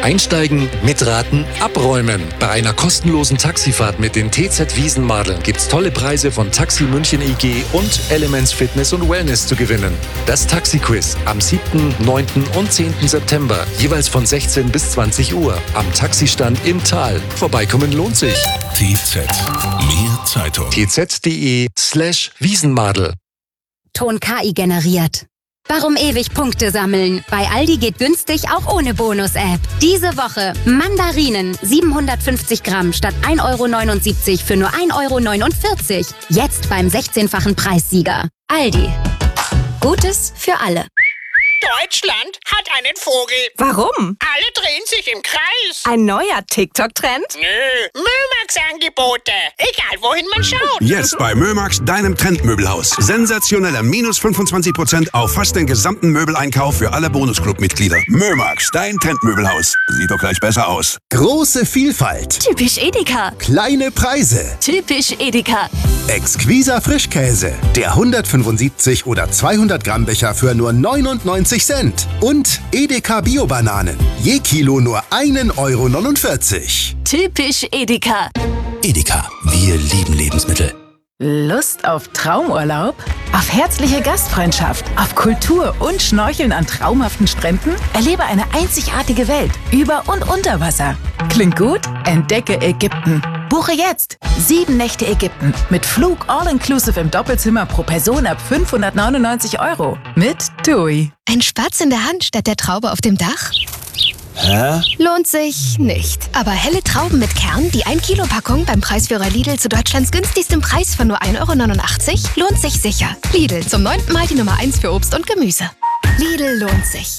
Einsteigen, mitraten, abräumen. Bei einer kostenlosen Taxifahrt mit den TZ Wiesenmadeln gibt's tolle Preise von Taxi München EG und Elements Fitness und Wellness zu gewinnen. Das Taxi-Quiz am 7., 9. und 10. September, jeweils von 16 bis 20 Uhr am Taxistand im Tal. Vorbeikommen lohnt sich. TZ, mehr Zeitung. tz.de/Wiesenmadel. Ton KI generiert. Warum ewig Punkte sammeln? Bei Aldi geht günstig auch ohne Bonus-App. Diese Woche Mandarinen 750 Gramm statt 1,79 € für nur 1,49 €. Jetzt beim 16-fachen Preissieger. Aldi. Gutes für alle. Deutschland hat einen Vogel. Warum? Alle drehen sich im Kreis. Ein neuer TikTok-Trend? Nö, Mömax-Angebote. Egal, wohin man schaut. Jetzt bei Mömax, deinem Trendmöbelhaus. Sensationelle minus 25% auf fast den gesamten Möbeleinkauf für alle Bonusclub-Mitglieder. Mömax, dein Trendmöbelhaus. Sieht doch gleich besser aus. Große Vielfalt. Typisch Edeka. Kleine Preise. Typisch Edeka. Exquiser Frischkäse. Der 175 oder 200 Gramm Becher für nur 99 Cent. Und Edeka Bio-Bananen. Je Kilo nur 1,49 €. Typisch Edeka. Edeka, wir lieben Lebensmittel. Lust auf Traumurlaub? Auf herzliche Gastfreundschaft? Auf Kultur und Schnorcheln an traumhaften Stränden? Erlebe eine einzigartige Welt über und unter Wasser. Klingt gut? Entdecke Ägypten. Buche jetzt 7 Nächte Ägypten mit Flug all-inclusive im Doppelzimmer pro Person ab 599 € mit TUI. Ein Spatz in der Hand statt der Traube auf dem Dach? Hä? Lohnt sich nicht. Aber helle Trauben mit Kern, die 1-Kilo-Packung beim Preisführer Lidl zu Deutschlands günstigstem Preis von nur 1,89 € lohnt sich sicher. Lidl, zum 9. Mal die Nummer 1 für Obst und Gemüse. Lidl lohnt sich.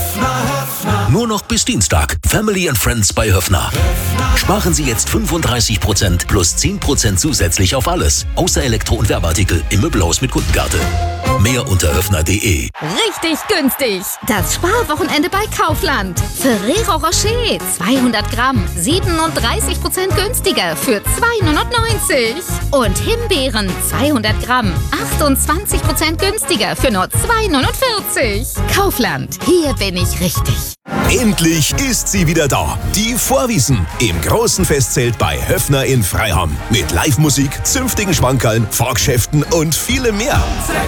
Nur noch bis Dienstag. Family and Friends bei Höffner. Sparen Sie jetzt 35% plus 10% zusätzlich auf alles. Außer Elektro- und Werbeartikel im Möbelhaus mit Kundenkarte. Mehr unter höffner.de. Richtig günstig. Das Sparwochenende bei Kaufland. Ferrero Rocher 200 Gramm 37% günstiger für 2,99 €. Und Himbeeren 200 Gramm 28% günstiger für nur 2,49 €. Kaufland. Hier bin ich richtig. Endlich ist sie wieder da. Die Vorwiesen im großen Festzelt bei Höffner in Freiham. Mit Live-Musik, zünftigen Schmankerln, Fahrgeschäften und vielem mehr.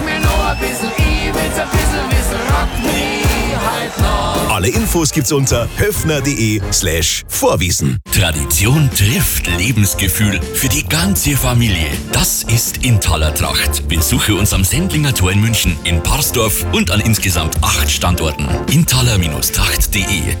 Alle Infos gibt's unter höffner.de/Vorwiesen. Tradition trifft Lebensgefühl für die ganze Familie. Das ist Intaler Tracht. Besuche uns am Sendlinger Tor in München, in Parsdorf und an insgesamt 8 Standorten. Intaler-Tracht.de.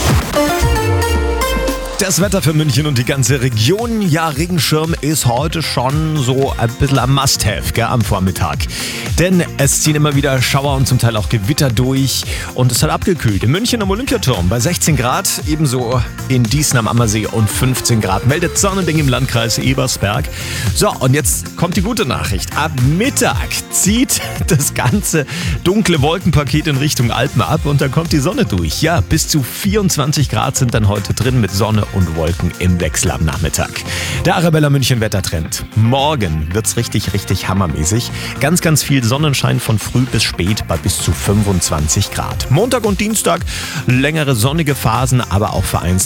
Das Wetter für München und die ganze Region. Ja, Regenschirm ist heute schon so ein bisschen ein Must-Have, gell, am Vormittag. Denn es ziehen immer wieder Schauer und zum Teil auch Gewitter durch. Und es hat abgekühlt. In München am Olympiaturm bei 16 Grad. Ebenso in Dießen am Ammersee und 15 Grad. Meldet Sonnending im Landkreis Ebersberg. So, und jetzt kommt die gute Nachricht. Ab Mittag zieht das ganze dunkle Wolkenpaket in Richtung Alpen ab. Und dann kommt die Sonne durch. Ja, bis zu 24 Grad sind dann heute drin mit Sonne und Wolken im Wechsel am Nachmittag. Der Arabella München Wettertrend. Morgen wird's richtig hammermäßig. Ganz viel Sonnenschein von früh bis spät bei bis zu 25 Grad. Montag und Dienstag längere sonnige Phasen, aber auch vereinzelt